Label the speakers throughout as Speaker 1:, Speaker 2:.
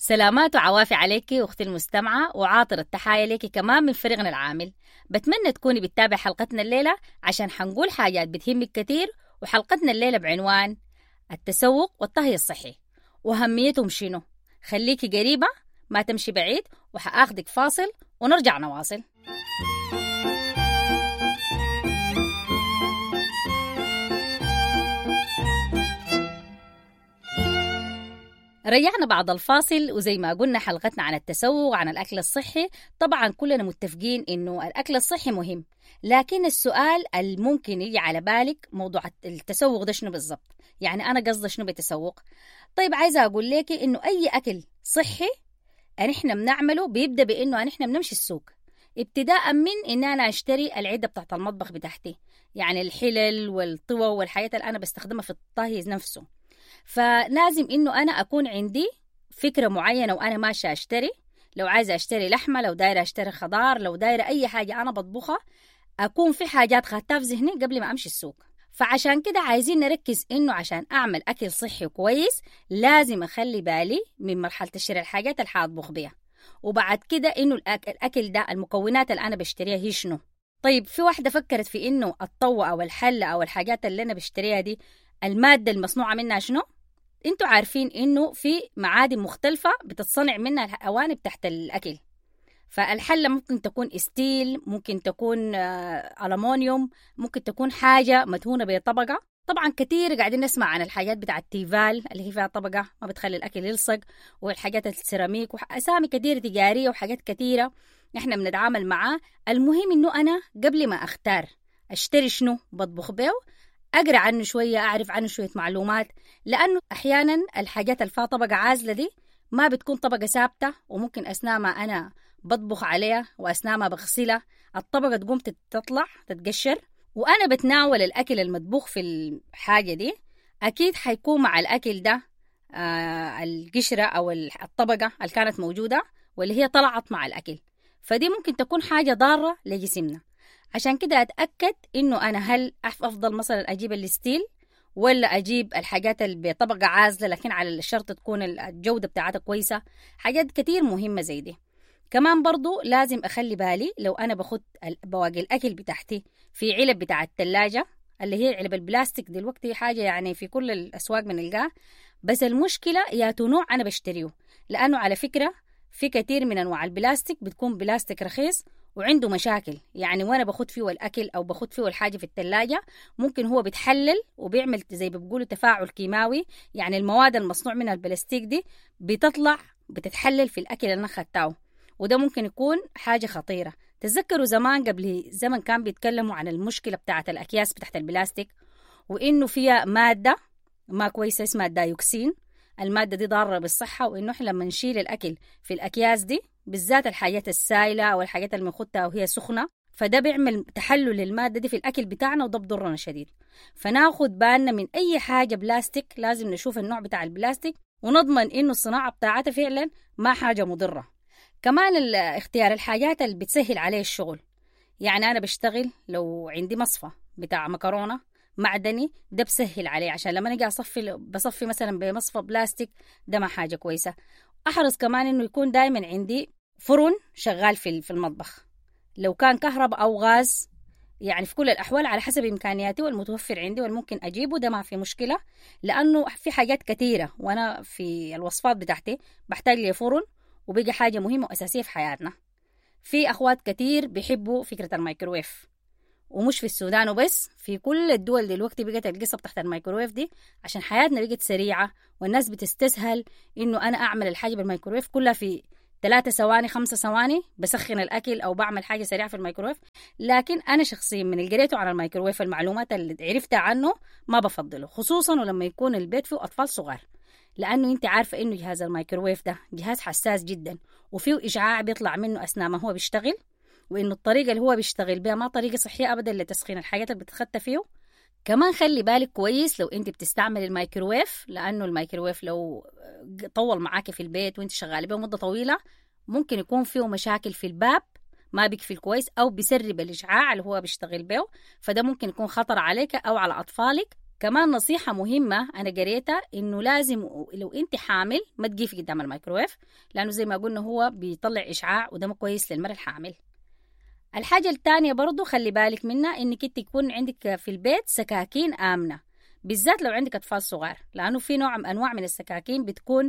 Speaker 1: سلامات وعوافي عليكي أختي المستمعة، وعاطر التحايا ليكي كمان من فريقنا العامل. بتمنى تكوني بتتابع حلقتنا الليلة عشان حنقول حاجات بتهمك كتير. وحلقتنا الليلة بعنوان التسوق والطهي الصحي وأهميتهم شنو. خليكي قريبة، ما تمشي بعيد، وحأخدك فاصل ونرجع نواصل. رجعنا بعد الفاصل، وزي ما قلنا حلقتنا عن التسوق وعن الأكل الصحي. طبعا كلنا متفقين إنه الأكل الصحي مهم، لكن السؤال الممكن يجي على بالك موضوع التسوق ده شنو بالضبط؟ يعني أنا قصدي شنو بتسوق؟ طيب عايزة أقول لك إنه أي أكل صحي إحنا بنعمله بيبدأ بإنه إحنا بنمشي السوق، ابتداء من إن أنا أشتري العدة بتاعت المطبخ بتاعتي، يعني الحلل والطوى والحياة اللي أنا بستخدمها في الطهي نفسه. فلازم إنه أنا أكون عندي فكرة معينة وأنا ماشية أشتري. لو عايزة أشتري لحمة، لو دايرة أشتري خضار، لو دايرة أي حاجة أنا بطبخها، أكون في حاجات خدتها في ذهني قبل ما أمشي السوق. فعشان كده عايزين نركز إنه عشان أعمل أكل صحي كويس لازم أخلي بالي من مرحلة تشتري الحاجات اللي حاطبخ بيها، وبعد كده إنه الأكل ده المكونات اللي أنا بشتريها هي شنو. طيب في واحدة فكرت في إنه الطوة أو الحلة أو الحاجات اللي أنا بشتريها دي المادة المصنوعة منها شنو؟ انتوا عارفين انه في معادن مختلفة بتتصنع منها الأواني تحت الأكل. فالحلة ممكن تكون ستيل، ممكن تكون ألمونيوم، ممكن تكون حاجة مدهونة بطبقة. طبعا كتير قاعدين نسمع عن الحاجات بتاع التيفال اللي هي فيها طبقة ما بتخلي الأكل يلصق، والحاجات السيراميك وأسامي كتير تجارية وحاجات كتيرة احنا بنتعامل معاه. المهم انه أنا قبل ما أختار أشتري شنو بطبخ بيه أقرأ عنه شوية، أعرف عنه شوية معلومات، لأنه أحيانا الحاجات اللي فيها طبقة عازلة دي ما بتكون طبقة ثابتة، وممكن أثناء ما أنا بطبخ عليها وأثناء ما بغسلها الطبقة تقوم تطلع تتقشر. وأنا بتناول الأكل المطبوخ في الحاجة دي أكيد حيكون مع الأكل ده القشرة أو الطبقة اللي كانت موجودة واللي هي طلعت مع الأكل، فدي ممكن تكون حاجة ضارة لجسمنا. عشان كده أتأكد إنه أنا هل أفضل مثلا أجيب الستيل ولا أجيب الحاجات اللي بطبقة عازلة لكن على الشرط تكون الجودة بتاعتها كويسة. حاجات كتير مهمة زي دي. كمان برضو لازم أخلي بالي لو أنا بخد بواقي الأكل بتاعتي في علب بتاع التلاجة اللي هي علب البلاستيك، دلوقتي حاجة يعني في كل الأسواق بنلقاها، بس المشكلة يا نوع أنا بشتريه، لأنه على فكرة في كتير من أنواع البلاستيك بتكون بلاستيك رخيص وعنده مشاكل. يعني وانا باخد فيه الأكل أو باخد فيه الحاجة في التلاجة ممكن هو بيتحلل وبيعمل زي بيقولوا تفاعل كيماوي، يعني المواد المصنوع منها البلاستيك دي بتطلع بتتحلل في الأكل اللي أنا خدتاه، وده ممكن يكون حاجة خطيرة. تذكروا زمان قبل زمن كان بيتكلموا عن المشكلة بتاعة الأكياس بتاعت البلاستيك، وإنه فيها مادة ما كويسة اسمها الدايوكسين. المادة دي ضارة بالصحة، وإنه إحنا لما نشيل الأكل في الأكياس دي بالذات الحاجات السائلة أو الحاجات اللي بنخدها وهي سخنة، فده بيعمل تحلل للمادة دي في الأكل بتاعنا وده بضرنا شديد. فناخد بالنا من أي حاجة بلاستيك، لازم نشوف النوع بتاع البلاستيك ونضمن إنه الصناعة بتاعتها فعلا ما حاجة مضرة. كمان اختيار الحاجات اللي بتسهل عليه الشغل، يعني أنا بشتغل لو عندي مصفى بتاع مكرونة معدني ده بسهل عليه، عشان لما نجي بصفي مثلا بمصفى بلاستيك ده ما حاجة كويسة. أحرص كمان إنه يكون دايما عندي فرن شغال في المطبخ، لو كان كهرباء أو غاز، يعني في كل الأحوال على حسب إمكانياتي والمتوفر عندي والممكن أجيبه ده ما في مشكلة، لأنه في حاجات كتيرة وأنا في الوصفات بتاعتي بحتاج لي فرن، وبيجي حاجة مهمة وأساسية في حياتنا. في أخوات كتير بيحبوا فكرة الميكروويف، ومش في السودان وبس، في كل الدول دلوقتي بقت القصة تحت الميكروويف دي، عشان حياتنا بقت سريعة والناس بتستسهل إنه أنا أعمل الحاجة بالميكروويف كلها في 3 ثواني 5 ثواني، بسخن الأكل أو بعمل حاجة سريعة في الميكروويف. لكن أنا شخصيا من اللي قريته عن الميكروويف المعلومات اللي عرفتها عنه ما بفضله، خصوصا ولما يكون البيت فيه أطفال صغار، لأنه أنت عارفة إنه جهاز الميكروويف ده جهاز حساس جدا وفيه إشعاع بيطلع منه أثناء ما هو بيشتغل، وإنه الطريقة اللي هو بيشتغل بها ما طريقة صحية أبدا لتسخين الحاجات اللي بتتخطى فيه. كمان خلي بالك كويس لو أنت بتستعمل الميكروويف، لأنه الميكروويف لو طول معاك في البيت وأنت شغالة به مدة طويلة ممكن يكون فيه مشاكل في الباب ما بيقفل كويس أو بيسرب الإشعاع اللي هو بيشتغل به، فده ممكن يكون خطر عليك أو على أطفالك كمان نصيحة مهمة أنا قريتها إنه لازم لو أنت حامل ما تقيفي قدام الميكروويف، لأنه زي ما قلنا هو بيطلع إشعاع وده ما كويس للمرأة الحامل. الحاجة التانية برضو خلي بالك منها إنك أنت يكون عندك في البيت سكاكين آمنة، بالذات لو عندك أطفال صغار، لأنه في أنواع من السكاكين بتكون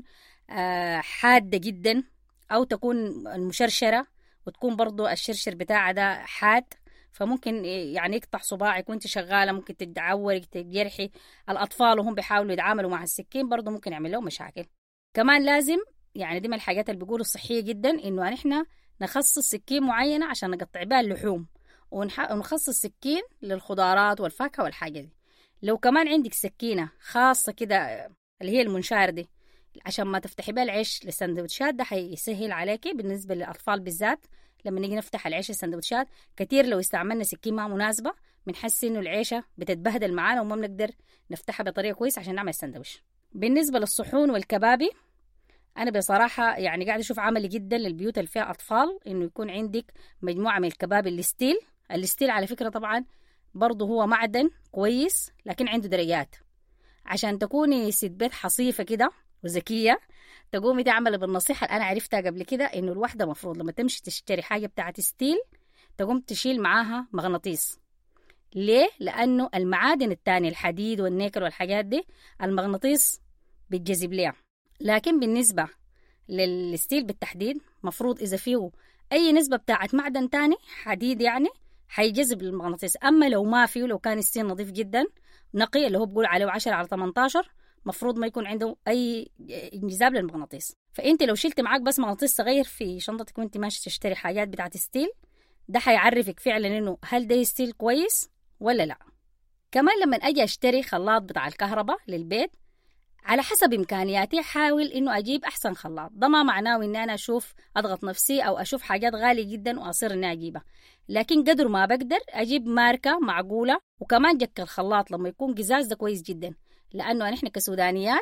Speaker 1: حادة جدا أو تكون مشرشرة، وتكون برضو الشرشر بتاعها ده حاد، فممكن يعني يقطع صباعك وانت شغالة، ممكن تتعورك تجرحي الأطفال وهم بيحاولوا يتعاملوا مع السكين، برضو ممكن يعمل لهم مشاكل. كمان لازم يعني دي من الحاجات اللي بيقولوا صحية جدا إنه نحن نخصص سكين معينة عشان نقطع بها اللحوم، ونخصص سكين للخضارات والفاكهة والحاجة دي. لو كمان عندك سكينة خاصة كده اللي هي المنشار دي عشان ما تفتحي بها العيش للسندوتشات، ده حيسهل عليكي بالنسبة للأطفال بالذات. لما نيجي نفتح العيش السندوتشات كتير لو استعملنا سكين ما مناسبة بنحس إنه العيشة بتتبهدل معانا وما بنقدر نفتحها بطريقة كويس عشان نعمل السندوتش. بالنسبة للصحون والكبابي، أنا بصراحة يعني قاعدة أشوف عملي جدا للبيوت اللي فيها أطفال إنه يكون عندك مجموعة من الكباب الستيل على فكرة طبعا برضه هو معدن كويس لكن عنده درجات. عشان تكوني ست بيت حصيفة كده وذكية تقومي تعمل بالنصيحة اللي أنا عرفتها قبل كده، إنه الواحدة مفروض لما تمشي تشتري حاجة بتاعت ستيل تقوم تشيل معاها مغناطيس. ليه؟ لأنه المعادن التانية الحديد والنيكل والحاجات دي المغناطيس بتجذب ليها، لكن بالنسبة للستيل بالتحديد مفروض إذا فيه أي نسبة بتاعت معدن تاني حديد يعني حيجذب المغناطيس. أما لو ما فيه، لو كان الستيل نظيف جدا نقي اللي هو بقول عليه 10/18 مفروض ما يكون عنده أي انجذاب للمغناطيس. فأنت لو شلت معاك بس مغناطيس صغير في شنطتك وانت ماشي تشتري حاجات بتاعت ستيل، ده حيعرفك فعلا إنه هل ده ستيل كويس ولا لا. كمان لما أجي أشتري خلاط بتاع الكهرباء للبيت على حسب إمكانياتي حاول إنه أجيب أحسن خلاط. ده ما معناه إن أنا أشوف أضغط نفسي أو أشوف حاجات غالية جدا وأصير إني أجيبها، لكن قدر ما بقدر أجيب ماركة معقولة. وكمان جك الخلاط لما يكون قزاز ده كويس جدا، لأنه نحن كسودانيات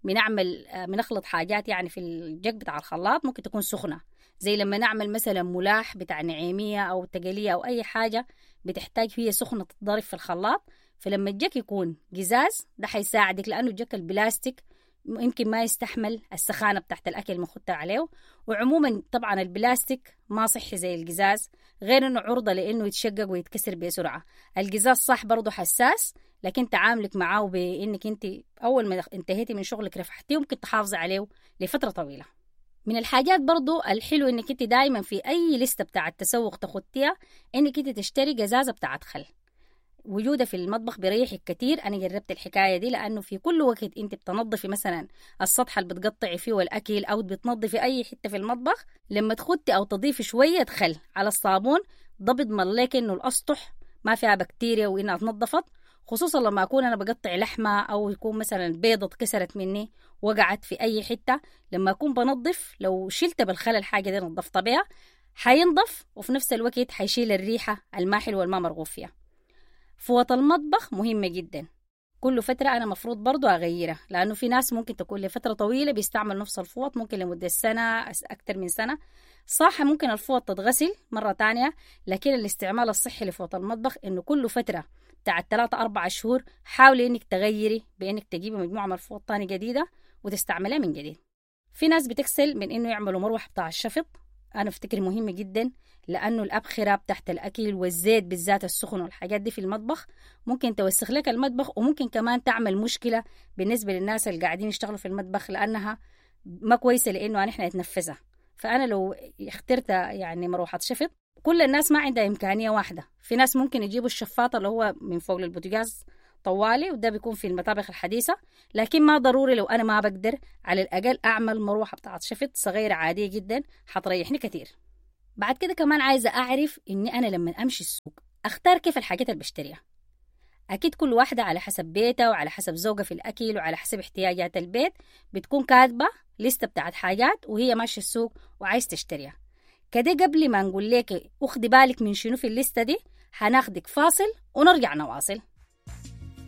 Speaker 1: بنخلط حاجات يعني في الجك بتاع الخلاط ممكن تكون سخنة، زي لما نعمل مثلا ملاح بتاع نعيمية أو تقلية أو أي حاجة بتحتاج هي سخنة تتضرب في الخلاط. فلما الجك يكون قزاز ده حيساعدك، لأنه الجك البلاستيك يمكن ما يستحمل السخانة بتاعت الأكل المخدة عليه. وعموما طبعا البلاستيك ما صحي زي القزاز، غير أنه عرضة لأنه يتشقق ويتكسر بسرعة. القزاز صح برضو حساس، لكن تعاملك معاه بأنك انت أول ما انتهيتي من شغلك رفحتيه ممكن تحافظي عليه لفترة طويلة. من الحاجات برضو الحلو انك انت دايما في أي لستة بتاعت التسوق تخطيها انك انت تشتري قزازة بتاعت خل. وجودها في المطبخ بيريحك كتير. أنا جربت الحكاية دي، لأنه في كل وقت أنت بتنظفي مثلا السطح اللي بتقطعي فيه الأكل أو بتنظفي أي حتة في المطبخ، لما تخدي أو تضيفي شوية خل على الصابون ده بيضمن لك إنه الأسطح ما فيها بكتيريا وإنها اتنظفت. خصوصا لما أكون أنا بقطع لحمة أو يكون مثلا بيضة اتكسرت مني وقعت في أي حتة، لما أكون بنظف لو شلت بالخل الحاجة دي نظفت بها حينضف، وفي نفس الوقت حيشيل الريحة الماحل والما مرغوب فيها. فوط المطبخ مهمة جدا، كل فترة أنا مفروض برضو أغيرها، لأنه في ناس ممكن تكون لفترة طويلة بيستعمل نفس الفوط، ممكن لمدة سنة أكتر من سنة. صح ممكن الفوط تتغسل مرة تانية، لكن الاستعمال الصحي لفوط المطبخ إنه كل فترة بتاعت 3-4 شهور حاولي إنك تغيري بإنك تجيبي مجموعة من الفوط تاني جديدة وتستعملها من جديد. في ناس بتكسل من إنه يعملوا مروح بتاع الشفط، أنا أفتكر مهم جدا، لأنه الأبخرة تحت الأكل والزيت بالذات السخن والحاجات دي في المطبخ ممكن توسخ لك المطبخ، وممكن كمان تعمل مشكلة بالنسبة للناس اللي قاعدين يشتغلوا في المطبخ، لأنها ما كويسة لأنه نحن نتنفسها. فأنا لو اخترت يعني مروحة شفط، كل الناس ما عندها إمكانية واحدة. في ناس ممكن يجيبوا الشفاطة اللي هو من فوق البوتاجاز طوالي، وده بيكون في المطابخ الحديثة، لكن ما ضروري. لو أنا ما بقدر على الأقل أعمل مروحة بتاعت شفط صغيرة عادية جدا حتريحني كتير. بعد كده كمان عايزة أعرف إني أنا لما أمشي السوق أختار كيف الحاجات اللي بشتريها. أكيد كل واحدة على حسب بيتها وعلى حسب ذوقها في الأكل وعلى حسب احتياجات البيت بتكون كاتبة لستة بتاعت حاجات وهي ماشية السوق وعايز تشتريها. كده قبل ما نقول لك أخدي بالك من شنو في الليستة دي، هناخدك فاصل ونرجع نواصل.